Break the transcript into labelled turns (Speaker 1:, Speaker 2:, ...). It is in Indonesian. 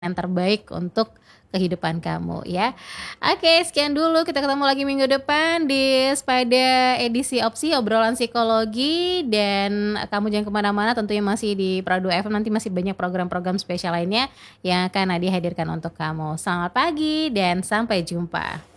Speaker 1: yang terbaik untuk kehidupan kamu ya. Oke, sekian dulu, kita ketemu lagi minggu depan di Spada edisi Opsi Obrolan Psikologi, dan kamu jangan kemana-mana, tentunya masih di Prado FM, nanti masih banyak program-program spesial lainnya yang akan Nadia hadirkan untuk kamu. Selamat pagi dan sampai jumpa.